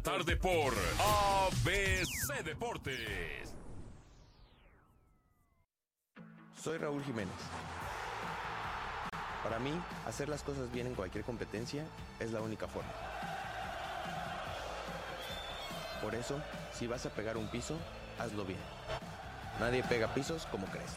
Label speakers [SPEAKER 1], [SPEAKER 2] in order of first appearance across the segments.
[SPEAKER 1] Tarde por ABC Deportes.
[SPEAKER 2] Soy Raúl Jiménez. Para mí, hacer las cosas bien en cualquier competencia es la única forma. Por eso, si vas a pegar un piso, hazlo bien. Nadie pega pisos como Crest.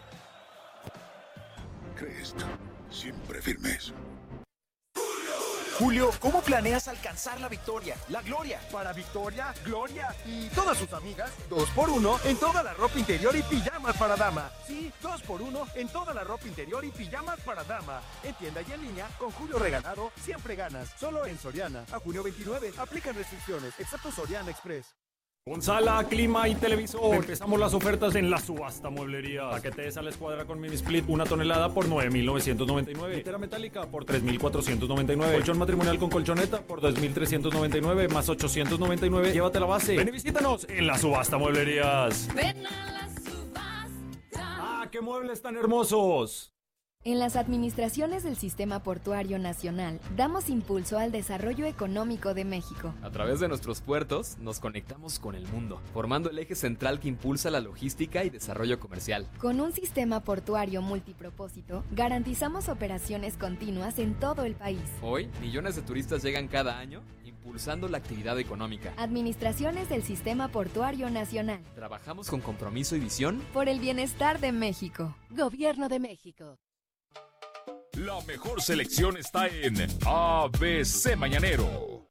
[SPEAKER 3] Crest, siempre firmes.
[SPEAKER 4] Julio, ¿cómo planeas alcanzar la victoria, la gloria? Para Victoria, Gloria y todas sus amigas, 2x1 en toda la ropa interior y pijamas para dama. Sí, 2x1 en toda la ropa interior y pijamas para dama. En tienda y en línea, con Julio Regalado, siempre ganas. Solo en Soriana. A junio 29, aplican restricciones, excepto Soriana Express.
[SPEAKER 5] Con sala, clima y televisor. Empezamos las ofertas en la subasta mueblería. Paquete de sala escuadra con mini split, 1 tonelada por 9,999. Litera metálica por 3,499. Colchón matrimonial con colchoneta por 2,399 más 899. Llévate la base. Ven y visítanos en la subasta mueblerías.
[SPEAKER 6] Ven a la subasta.
[SPEAKER 5] ¡Ah, qué muebles tan hermosos!
[SPEAKER 7] En las administraciones del Sistema Portuario Nacional, damos impulso al desarrollo económico de México.
[SPEAKER 8] A través de nuestros puertos, nos conectamos con el mundo, formando el eje central que impulsa la logística y desarrollo comercial.
[SPEAKER 7] Con un sistema portuario multipropósito, garantizamos operaciones continuas en todo el país.
[SPEAKER 8] Hoy, millones de turistas llegan cada año, impulsando la actividad económica.
[SPEAKER 7] Administraciones del Sistema Portuario Nacional.
[SPEAKER 8] Trabajamos con compromiso y visión
[SPEAKER 7] por el bienestar de México.
[SPEAKER 6] Gobierno de México.
[SPEAKER 1] La mejor selección está en ABC Mañanero.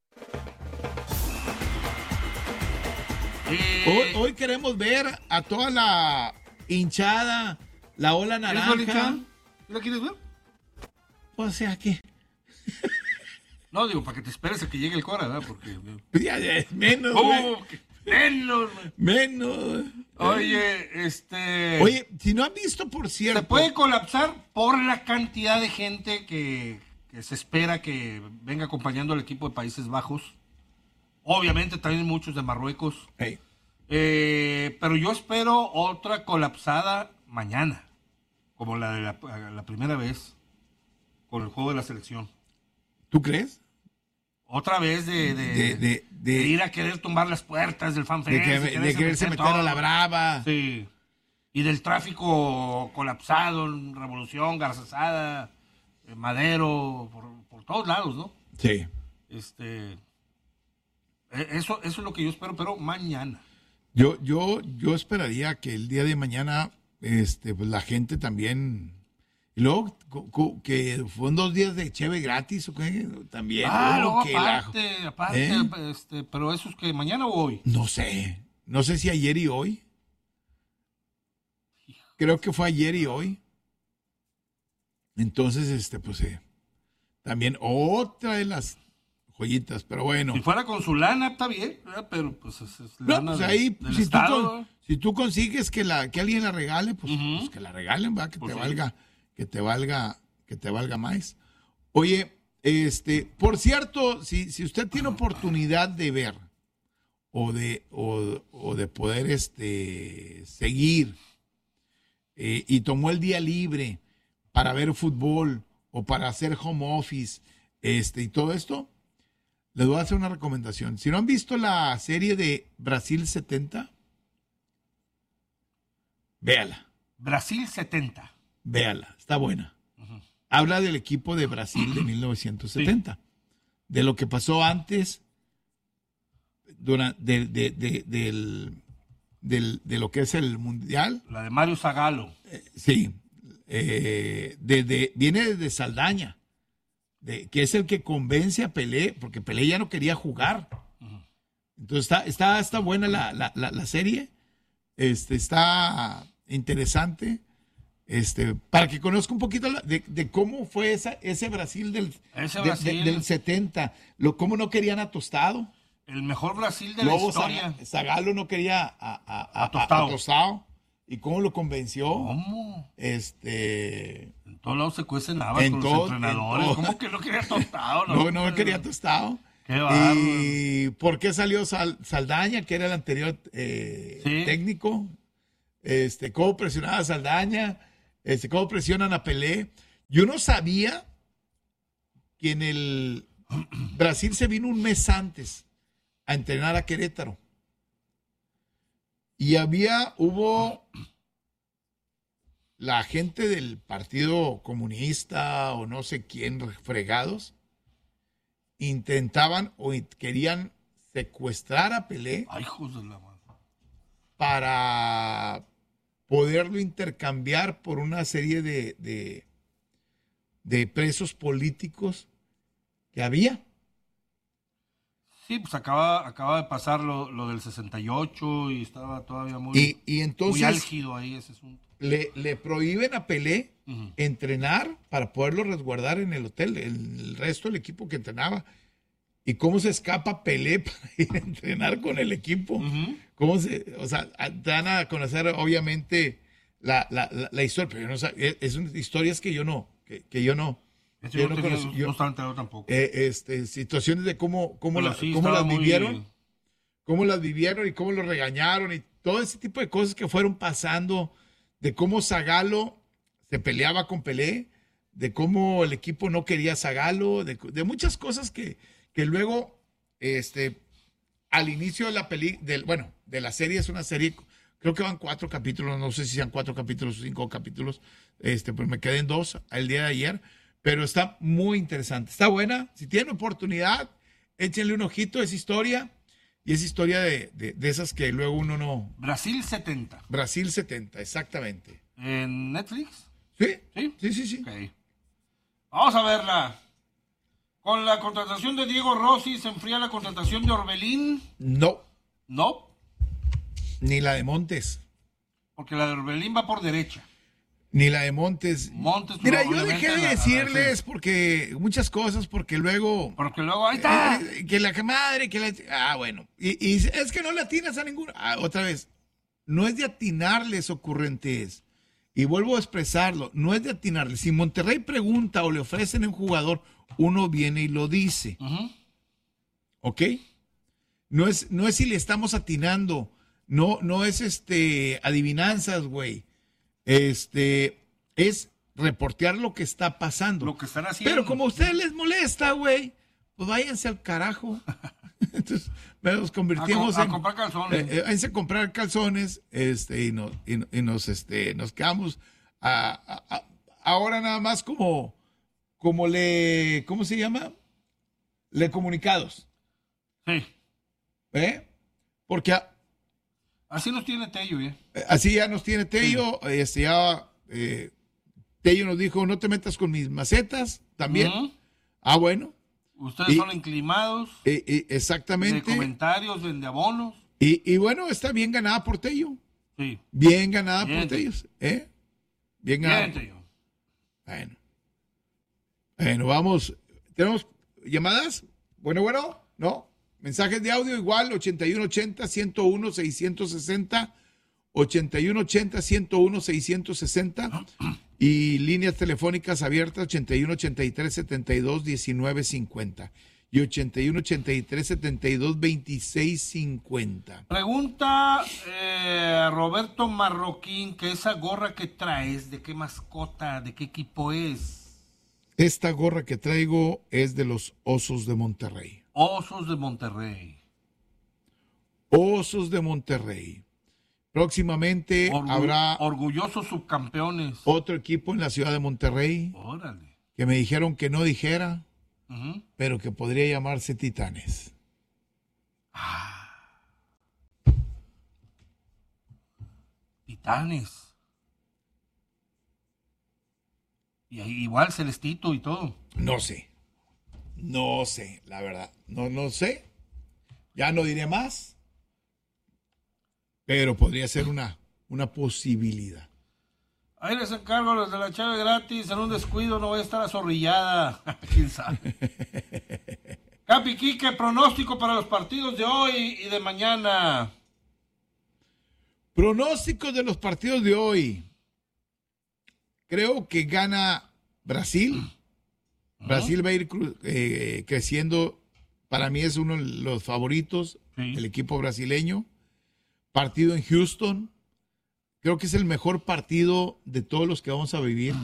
[SPEAKER 9] Hoy queremos ver a toda la hinchada, la ola naranja.
[SPEAKER 10] ¿La quieres ver?
[SPEAKER 9] O sea que...
[SPEAKER 10] No, digo, para que te esperes a que llegue el Cora, ¿verdad? Porque...
[SPEAKER 9] Ya es menos, menos.
[SPEAKER 10] Oye,
[SPEAKER 9] Oye, si no han visto, por cierto...
[SPEAKER 10] Se puede colapsar por la cantidad de gente que se espera que venga acompañando al equipo de Países Bajos. Obviamente también muchos de Marruecos.
[SPEAKER 9] Hey.
[SPEAKER 10] Pero yo espero otra colapsada mañana, como la de la primera vez con el juego de la selección.
[SPEAKER 9] ¿Tú crees?
[SPEAKER 10] Otra vez de ir a querer tumbar las puertas del FanFest.
[SPEAKER 9] De quererse meter a la brava.
[SPEAKER 10] Sí. Y del tráfico colapsado, Revolución, Garzazada, Madero, por todos lados, ¿no?
[SPEAKER 9] Sí.
[SPEAKER 10] Eso es lo que yo espero, pero mañana.
[SPEAKER 9] Yo esperaría que el día de mañana pues la gente también... Y luego, que fueron 2 días de cheve gratis, ¿o qué? También.
[SPEAKER 10] Aparte, pero eso es que mañana o hoy.
[SPEAKER 9] No sé si ayer y hoy. Creo que fue ayer y hoy. Entonces, también otra de las joyitas, pero bueno.
[SPEAKER 10] Si fuera con su lana, está bien, ¿verdad? Pero pues es lana
[SPEAKER 9] pues ahí,
[SPEAKER 10] del Estado.
[SPEAKER 9] Si tú consigues que alguien la regale, pues que la regalen, va, que te valga más. Oye, por cierto, si usted tiene oportunidad de ver o de poder seguir y tomó el día libre para ver fútbol o para hacer home office y todo esto, les voy a hacer una recomendación. Si no han visto la serie de Brasil 70, véala.
[SPEAKER 10] Brasil 70.
[SPEAKER 9] Véala, está buena. Habla del equipo de Brasil de 1970, de lo que pasó antes de lo que es el Mundial.
[SPEAKER 10] La de Mario Zagallo.
[SPEAKER 9] Sí, viene desde Saldaña, que es el que convence a Pelé, porque Pelé ya no quería jugar. Entonces está buena la serie, está interesante. Para que conozca un poquito de cómo fue ese Brasil del 70, cómo no querían a Tostado.
[SPEAKER 10] El mejor Brasil de la historia.
[SPEAKER 9] Zagallo no quería a Tostado. ¿Y cómo lo convenció?
[SPEAKER 10] ¿Cómo?
[SPEAKER 9] En
[SPEAKER 10] todos lados se cuecen habas con los entrenadores. ¿Cómo que no quería Tostado?
[SPEAKER 9] No quería Tostado.
[SPEAKER 10] Qué bárbaro.
[SPEAKER 9] ¿Y por qué salió Saldaña, que era el anterior técnico? Cómo presionaba a Saldaña, cómo presionan a Pelé. Yo no sabía que en el Brasil se vino un mes antes a entrenar a Querétaro. Y hubo la gente del Partido Comunista o no sé quién, fregados, intentaban o querían secuestrar a Pelé.
[SPEAKER 10] Ay, hijos de la madre.
[SPEAKER 9] Para poderlo intercambiar por una serie de presos políticos que había.
[SPEAKER 10] Sí, pues acaba de pasar lo del 68 y estaba todavía muy,
[SPEAKER 9] y entonces,
[SPEAKER 10] muy álgido ahí ese asunto.
[SPEAKER 9] Le prohíben a Pelé entrenar para poderlo resguardar en el hotel, el resto del equipo que entrenaba. ¿Y cómo se escapa Pelé para ir a entrenar con el equipo? O sea, dan a conocer obviamente la historia, pero yo no sé, son historias que yo no conozco.
[SPEAKER 10] No estaba enterado tampoco.
[SPEAKER 9] Situaciones de cómo las vivieron y cómo lo regañaron y todo ese tipo de cosas que fueron pasando, de cómo Zagallo se peleaba con Pelé, de cómo el equipo no quería a Zagallo, de muchas cosas que luego, al inicio de de la serie, es una serie, creo que van 4 capítulos, no sé si sean 4 capítulos o 5 capítulos, pues me quedé en 2 el día de ayer, pero está muy interesante, está buena. Si tienen oportunidad, échenle un ojito a esa historia, y es historia de esas que luego uno no...
[SPEAKER 10] Brasil 70.
[SPEAKER 9] Brasil 70, exactamente.
[SPEAKER 10] ¿En Netflix?
[SPEAKER 9] Sí.
[SPEAKER 10] Okay. Vamos a verla. ¿Con la contratación de Diego Rossi se enfría la contratación de Orbelín?
[SPEAKER 9] No.
[SPEAKER 10] ¿No?
[SPEAKER 9] Ni la de Montes.
[SPEAKER 10] Porque la de Orbelín va por derecha.
[SPEAKER 9] Ni la de Montes. Mira, yo dejé de decirles porque muchas cosas, porque luego
[SPEAKER 10] ahí está.
[SPEAKER 9] Que la madre, bueno. Y es que no le atinas a ninguno. Otra vez, no es de atinarles, ocurrentes. Y vuelvo a expresarlo, no es de atinarles. Si Monterrey pregunta o le ofrecen un jugador, uno viene y lo dice. ¿Ok? No es si le estamos atinando. No es adivinanzas, güey. Es reportear lo que está pasando.
[SPEAKER 10] Lo que están haciendo.
[SPEAKER 9] Pero como a ustedes les molesta, güey, pues váyanse al carajo. Entonces, nos convertimos
[SPEAKER 10] a comprar calzones.
[SPEAKER 9] Váyanse a comprar calzones, y nos quedamos ahora nada más como ¿cómo se llama? Le comunicados.
[SPEAKER 10] Sí.
[SPEAKER 9] Porque
[SPEAKER 10] así nos tiene Tello, ¿eh?
[SPEAKER 9] Así ya nos tiene Tello. Sí. Tello nos dijo, no te metas con mis macetas también. Bueno.
[SPEAKER 10] Ustedes son inclinados.
[SPEAKER 9] Exactamente.
[SPEAKER 10] De comentarios, de abonos.
[SPEAKER 9] Y bueno, está bien ganada por Tello.
[SPEAKER 10] Sí.
[SPEAKER 9] Bien ganada por Tello. Bien ganada.
[SPEAKER 10] Bien, Tello.
[SPEAKER 9] Bueno, vamos. ¿Tenemos llamadas? Bueno, ¿no? Mensajes de audio igual, 8180-101-660, 8180-101-660 y líneas telefónicas abiertas 8183-72-1950 y 8183-72-2650.
[SPEAKER 10] Pregunta Roberto Marroquín, que esa gorra que traes, ¿de qué mascota, de qué equipo es?
[SPEAKER 9] Esta gorra que traigo es de los Osos de Monterrey.
[SPEAKER 10] Osos de Monterrey.
[SPEAKER 9] Osos de Monterrey. Próximamente habrá...
[SPEAKER 10] Orgullosos subcampeones.
[SPEAKER 9] Otro equipo en la ciudad de Monterrey.
[SPEAKER 10] Órale.
[SPEAKER 9] Que me dijeron que no dijera, pero que podría llamarse Titanes.
[SPEAKER 10] Titanes. Y ahí igual Celestito y todo.
[SPEAKER 9] No sé, la verdad. No sé. Ya no diré más. Pero podría ser una posibilidad.
[SPEAKER 10] Ahí les encargo los de la chave gratis. En un descuido no voy a estar azorrillada. ¿Quién sabe? Capi Quique, pronóstico para los partidos de hoy y de mañana.
[SPEAKER 9] Pronóstico de los partidos de hoy. Creo que gana Brasil. Brasil va a ir creciendo. Para mí es uno de los favoritos, el equipo brasileño. Partido en Houston. Creo que es el mejor partido de todos los que vamos a vivir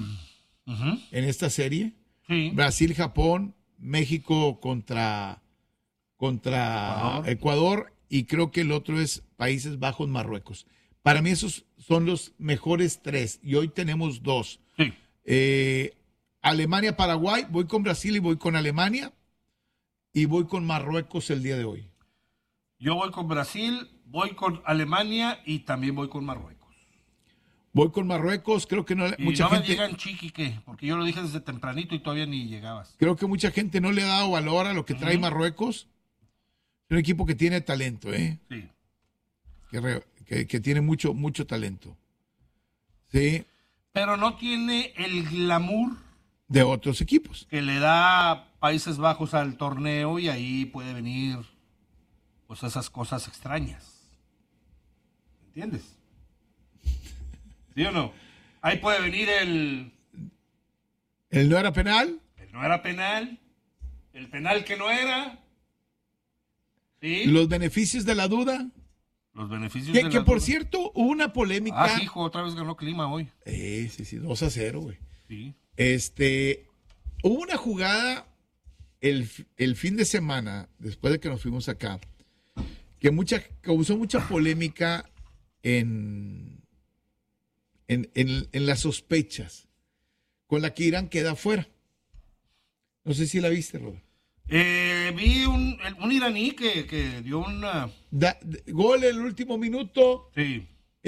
[SPEAKER 9] en esta serie. Brasil-Japón, México contra contra Ecuador, y creo que el otro es Países Bajos, Marruecos. Para mí esos son los mejores 3 y hoy tenemos 2.
[SPEAKER 10] Sí.
[SPEAKER 9] Alemania, Paraguay, voy con Brasil y voy con Alemania y voy con Marruecos el día de hoy.
[SPEAKER 10] Yo voy con Brasil, voy con Alemania y también voy con Marruecos.
[SPEAKER 9] Voy con Marruecos, creo que
[SPEAKER 10] Y
[SPEAKER 9] mucha
[SPEAKER 10] no me
[SPEAKER 9] gente...
[SPEAKER 10] digan chiquique, porque yo lo dije desde tempranito y todavía ni llegabas.
[SPEAKER 9] Creo que mucha gente no le ha dado valor a lo que trae Marruecos. Es un equipo que tiene talento, ¿eh?
[SPEAKER 10] Sí.
[SPEAKER 9] Que tiene mucho talento. Sí.
[SPEAKER 10] Pero no tiene el glamour
[SPEAKER 9] De otros equipos.
[SPEAKER 10] que le da Países Bajos al torneo y ahí puede venir pues esas cosas extrañas. ¿Entiendes? ¿Sí o no? Ahí puede venir el
[SPEAKER 9] ¿El no era penal?
[SPEAKER 10] no era penal, el penal que no era. ¿Sí?
[SPEAKER 9] Los beneficios de la duda.
[SPEAKER 10] Los beneficios de la
[SPEAKER 9] Que por
[SPEAKER 10] duda.
[SPEAKER 9] cierto, hubo una polémica.
[SPEAKER 10] Hijo, otra vez ganó Clima hoy.
[SPEAKER 9] Sí, 2-0, güey.
[SPEAKER 10] Sí.
[SPEAKER 9] Hubo una jugada el fin de semana, después de que nos fuimos acá, que causó mucha polémica en las sospechas, con la que Irán queda fuera. No sé si la viste, Robert.
[SPEAKER 10] Vi un iraní que dio una...
[SPEAKER 9] Gol en el último minuto.
[SPEAKER 10] Sí.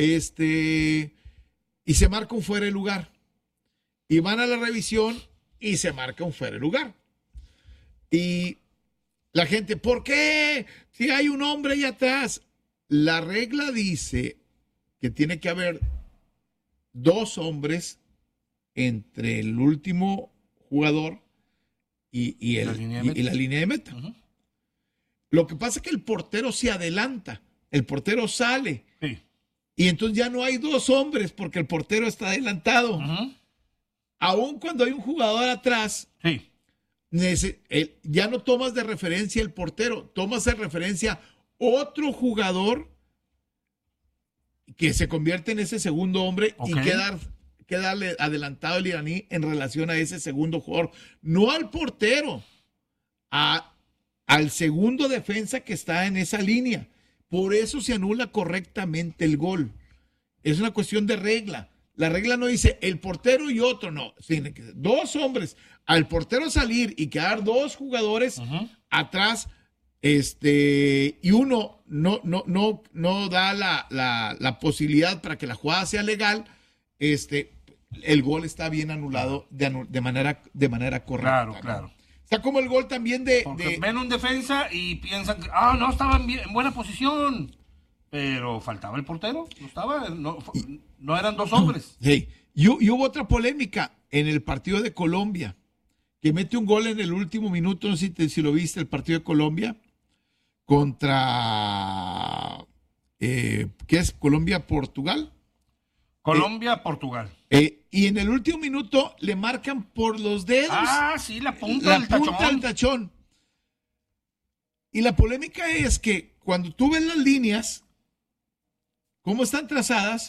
[SPEAKER 9] Y se marca un fuera de lugar. Y van a la revisión y se marca un fuera de lugar. Y la gente, ¿por qué? Si hay un hombre ahí atrás. La regla dice que tiene que haber 2 hombres entre el último jugador y la línea de meta.
[SPEAKER 10] Uh-huh.
[SPEAKER 9] Lo que pasa es que el portero se adelanta, el portero sale.
[SPEAKER 10] Sí.
[SPEAKER 9] Y entonces ya no hay 2 hombres porque el portero está adelantado.
[SPEAKER 10] Uh-huh.
[SPEAKER 9] Aún cuando hay un jugador atrás,
[SPEAKER 10] sí.
[SPEAKER 9] Ya no tomas de referencia el portero, tomas de referencia otro jugador que se convierte en ese segundo hombre y queda adelantado el iraní en relación a ese segundo jugador. No al portero, al segundo defensa que está en esa línea. Por eso se anula correctamente el gol. Es una cuestión de regla. La regla no dice el portero y otro, no. Tiene que ser 2 hombres. Al portero salir y quedar 2 jugadores atrás, y uno no da la posibilidad para que la jugada sea legal, el gol está bien anulado de manera correcta.
[SPEAKER 10] Claro.
[SPEAKER 9] Está como el gol también
[SPEAKER 10] Porque ven un defensa y piensan que no estaban en buena posición, pero faltaba el portero, no eran 2 hombres.
[SPEAKER 9] Sí. Y hubo otra polémica en el partido de Colombia, que mete un gol en el último minuto, no sé si lo viste, el partido de Colombia contra ¿qué es? Colombia-Portugal.
[SPEAKER 10] Portugal.
[SPEAKER 9] Y en el último minuto le marcan por los dedos.
[SPEAKER 10] Sí, la punta
[SPEAKER 9] del tachón. Y la polémica es que cuando tú ves las líneas, cómo están trazadas,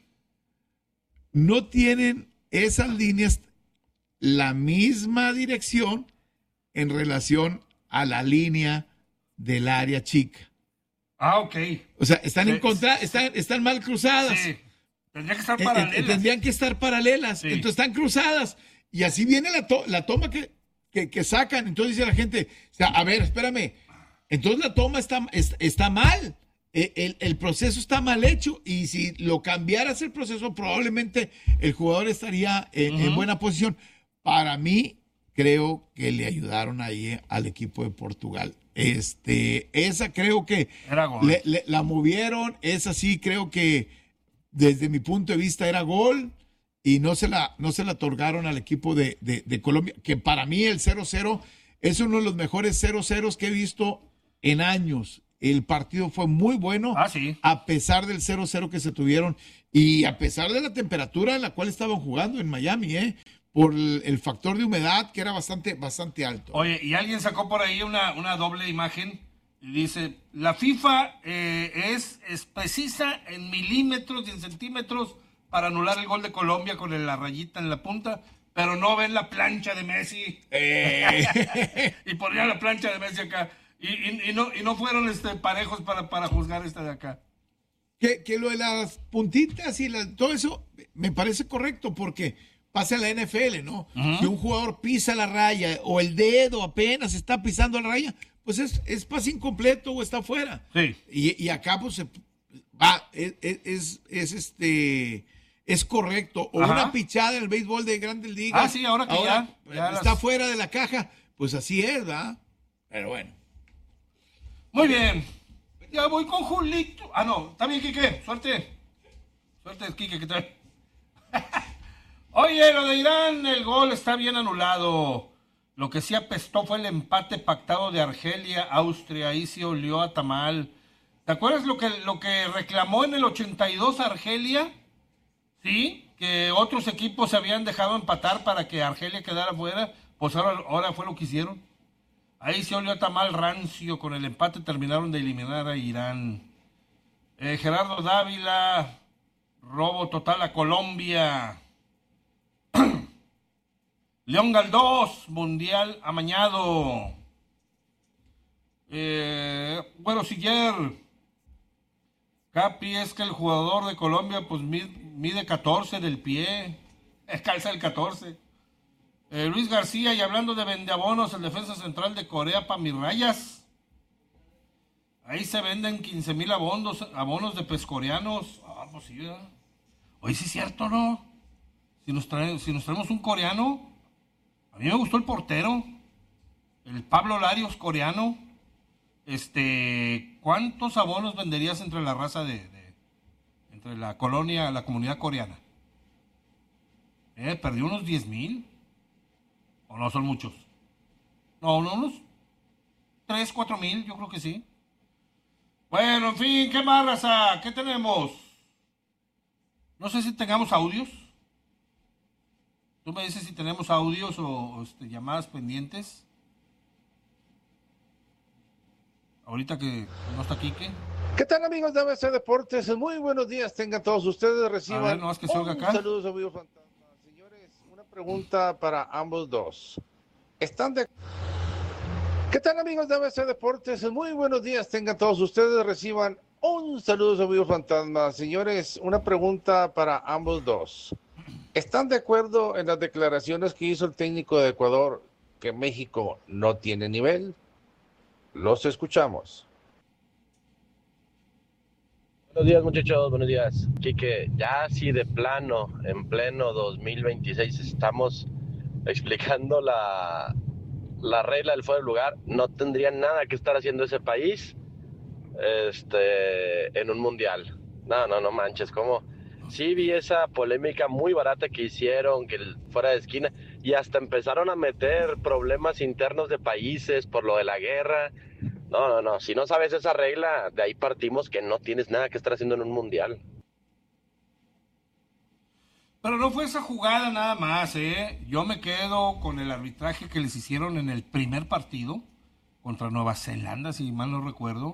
[SPEAKER 9] no tienen esas líneas la misma dirección en relación a la línea del área chica.
[SPEAKER 10] Ok.
[SPEAKER 9] O sea, están están mal cruzadas.
[SPEAKER 10] Sí. Tendrían que estar paralelas.
[SPEAKER 9] Tendrían que estar paralelas. Sí. Entonces están cruzadas. Y así viene la toma que sacan. Entonces dice la gente, o sea, a ver, espérame. Entonces la toma está mal. El proceso está mal hecho. Y si lo cambiaras el proceso, probablemente el jugador estaría en buena posición. Para mí, creo que le ayudaron ahí al equipo de Portugal. Esa creo que la movieron. Esa sí creo que desde mi punto de vista era gol y no se la otorgaron al equipo de Colombia, que para mí el 0-0 es uno de los mejores 0-0 que he visto en años. El partido fue muy bueno, a pesar del 0-0 que se tuvieron y a pesar de la temperatura en la cual estaban jugando en Miami, por el factor de humedad que era bastante alto.
[SPEAKER 10] Oye, y alguien sacó por ahí una doble imagen y dice, la FIFA es precisa en milímetros y en centímetros para anular el gol de Colombia con la rayita en la punta, pero no ven la plancha de Messi. Y ponía la plancha de Messi acá. Y no fueron parejos para juzgar esta de acá.
[SPEAKER 9] Que lo de las puntitas y todo eso me parece correcto porque pasa en la NFL, ¿no? Si un jugador pisa la raya o el dedo apenas está pisando la raya, pues es pase incompleto o está fuera.
[SPEAKER 10] Sí.
[SPEAKER 9] Y acá pues es correcto. O una pichada en el béisbol de Grandes Ligas.
[SPEAKER 10] Sí, ahora que ya
[SPEAKER 9] está fuera de la caja, pues así es, ¿verdad? Pero bueno.
[SPEAKER 10] Muy bien. Ya voy con Julito. No, está bien, Quique. Suerte, Quique, que tal. Oye, lo de Irán, el gol está bien anulado. Lo que sí apestó fue el empate pactado de Argelia, Austria. Ahí sí olió a tamal. ¿Te acuerdas lo que reclamó en el 82 Argelia? Sí, que otros equipos se habían dejado empatar para que Argelia quedara fuera. Pues ahora fue lo que hicieron. Ahí se olió a tamal rancio. Con el empate terminaron de eliminar a Irán. Gerardo Dávila, robo total a Colombia. León Galdós, mundial amañado. Bueno, Siller. Capi, es que el jugador de Colombia pues mide 14 del pie. Calza el 14. Luis García, y hablando de vendeabonos, el defensa central de Corea para mis Rayas. Ahí se venden 15,000 abonos de pescoreanos. Pues sí, ¿verdad? Oye, sí es cierto, ¿no? Si nos traemos un coreano, a mí me gustó el portero, el Pablo Larios coreano. ¿Cuántos abonos venderías entre la raza entre la colonia, la comunidad coreana? Perdió unos 10,000. ¿O no son muchos? No, unos 3, 4 mil, yo creo que sí. Bueno, en fin, ¿qué más, raza? ¿Qué tenemos? No sé si tengamos audios. Tú me dices si tenemos audios o llamadas pendientes. Ahorita que no está Quique.
[SPEAKER 11] ¿Qué tal, amigos de ABC Deportes? Muy buenos días, tengan todos ustedes. Reciban
[SPEAKER 10] a ver, no, es que salga acá.
[SPEAKER 11] Saludos, amigos fantasmas. Señores, una pregunta para ambos dos. ¿Qué tal, amigos de ABC Deportes? Muy buenos días, tengan todos ustedes. Reciban un saludo, amigos fantasmas. Señores, una pregunta para ambos dos. ¿Están de acuerdo en las declaraciones que hizo el técnico de Ecuador que México no tiene nivel? Los escuchamos.
[SPEAKER 12] Buenos días, muchachos, buenos días. Quique, ya si de plano, en pleno 2026, estamos explicando la regla del fuera de lugar, no tendría nada que estar haciendo ese país en un mundial. No manches, ¿cómo? Sí vi esa polémica muy barata que hicieron, que fuera de esquina, y hasta empezaron a meter problemas internos de países por lo de la guerra. No, si no sabes esa regla, de ahí partimos que no tienes nada que estar haciendo en un mundial.
[SPEAKER 10] Pero no fue esa jugada nada más, Yo me quedo con el arbitraje que les hicieron en el primer partido contra Nueva Zelanda, si mal no recuerdo.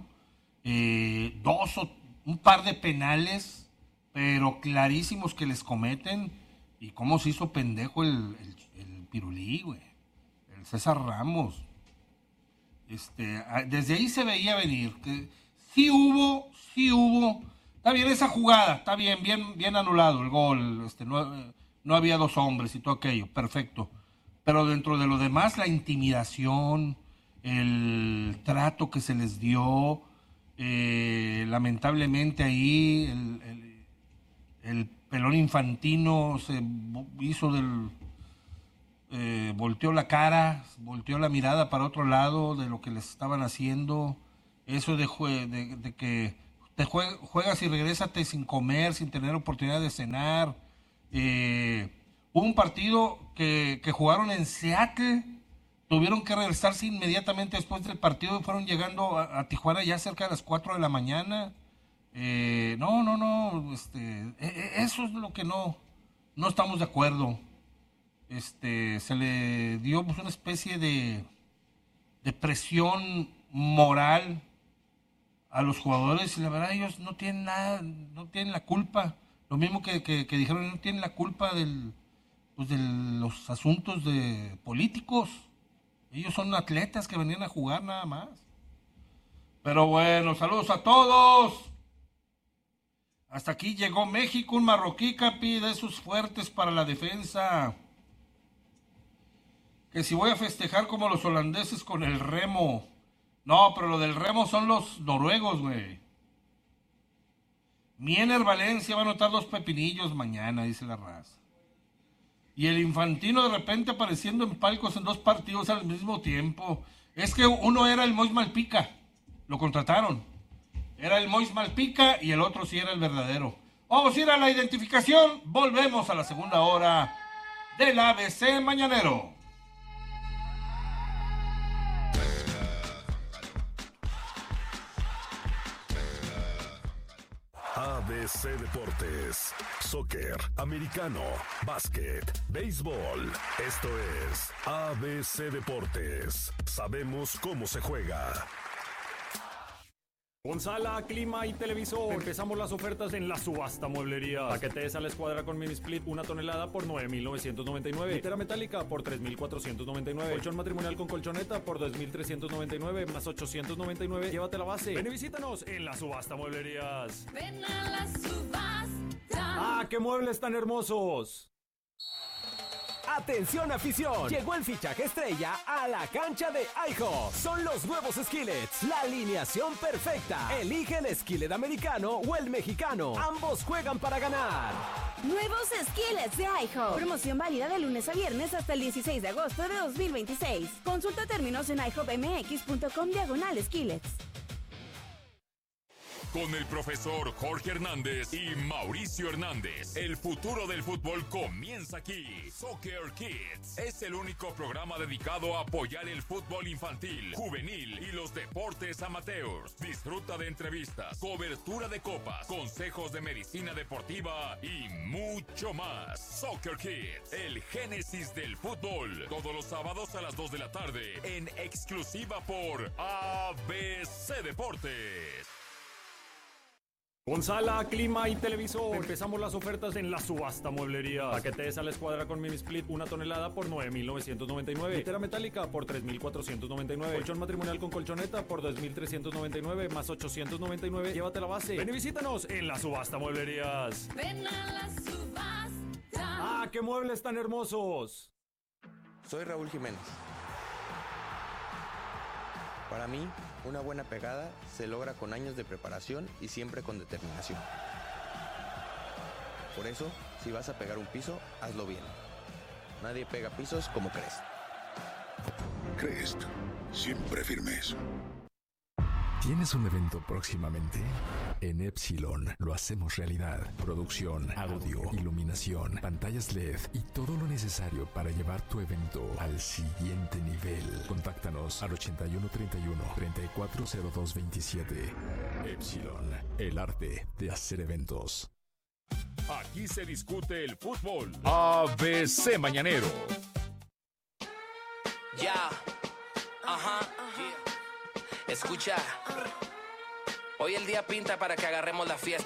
[SPEAKER 10] Un par de penales, pero clarísimos que les cometen. Y cómo se hizo pendejo el Pirulí, güey. El César Ramos. Desde ahí se veía venir. Que sí hubo. Está bien esa jugada, está bien anulado el gol. No había dos hombres y todo aquello, perfecto. Pero dentro de lo demás, la intimidación, el trato que se les dio, lamentablemente ahí el pelón infantino se hizo volteó la cara, volteó la mirada para otro lado de lo que les estaban haciendo. Eso de que te juegas y regrésate sin comer, sin tener oportunidad de cenar. Hubo un partido que jugaron en Seattle, tuvieron que regresarse inmediatamente después del partido y fueron llegando a Tijuana ya cerca de las 4 de la mañana. Eso es lo que no estamos de acuerdo. Se le dio pues, una especie de presión moral a los jugadores y la verdad ellos no tienen nada, no tienen la culpa. Lo mismo que dijeron, no tienen la culpa de los asuntos políticos. Ellos son atletas que venían a jugar nada más. Pero bueno, saludos a todos. Hasta aquí llegó México, un marroquí, Capi, de esos fuertes para la defensa. Que si voy a festejar como los holandeses con el remo. No, pero lo del remo son los noruegos, güey. Miener Valencia va a anotar 2 pepinillos mañana, dice la raza. Y el Infantino de repente apareciendo en palcos en 2 partidos al mismo tiempo. Es que uno era el Mois Malpica, lo contrataron. Era el Mois Malpica y el otro sí era el verdadero. Vamos a ir a la identificación, volvemos a la segunda hora del ABC Mañanero.
[SPEAKER 13] ABC Deportes, soccer, americano, básquet, béisbol. Esto es ABC Deportes. Sabemos cómo se juega.
[SPEAKER 5] Con sala, clima y televisor. Empezamos las ofertas en la subasta mueblería. Paquete de sala escuadra con mini split, 1 tonelada por 9,999. Litera metálica por 3,499. Colchón matrimonial con colchoneta por 2,399 más 899. Llévate la base. Ven y visítanos en la subasta mueblerías.
[SPEAKER 6] Ven a la subasta.
[SPEAKER 5] ¡Ah, qué muebles tan hermosos!
[SPEAKER 14] ¡Atención afición! Llegó el fichaje estrella a la cancha de IHOP. Son los nuevos skillets, la alineación perfecta. Elige el skillet americano o el mexicano. Ambos juegan para ganar.
[SPEAKER 15] Nuevos skillets de IHOP. Promoción válida de lunes a viernes hasta el 16 de agosto de 2026. Consulta términos en ihopmx.com/skillets.
[SPEAKER 1] Con el profesor Jorge Hernández y Mauricio Hernández. El futuro del fútbol comienza aquí. Soccer Kids es el único programa dedicado a apoyar el fútbol infantil, juvenil y los deportes amateurs. Disfruta de entrevistas, cobertura de copas, consejos de medicina deportiva y mucho más. Soccer Kids, el génesis del fútbol. Todos los sábados a las 2 de la tarde en exclusiva por ABC Deportes.
[SPEAKER 5] Con sala, clima y televisor. Empezamos las ofertas en la subasta mueblería. Paquete de sala escuadra con mini split, 1 tonelada por 9,999. Litera metálica por 3,499. Colchón matrimonial con colchoneta por 2,399 más 899. Llévate la base. Ven y visítanos en la subasta mueblerías.
[SPEAKER 6] Ven a la subasta.
[SPEAKER 5] ¡Ah, qué muebles tan hermosos!
[SPEAKER 2] Soy Raúl Jiménez. Para mí, una buena pegada se logra con años de preparación y siempre con determinación. Por eso, si vas a pegar un piso, hazlo bien. Nadie pega pisos como Crest.
[SPEAKER 3] Crest, siempre firmes.
[SPEAKER 13] ¿Tienes un evento próximamente? En Epsilon lo hacemos realidad. Producción, audio, iluminación, pantallas LED y todo lo necesario para llevar tu evento al siguiente nivel. Contáctanos al 8131-340227. Epsilon, el arte de hacer eventos.
[SPEAKER 1] Aquí se discute el fútbol. ABC Mañanero.
[SPEAKER 16] Ya, ajá. Escucha, hoy el día pinta para que agarremos la fiesta.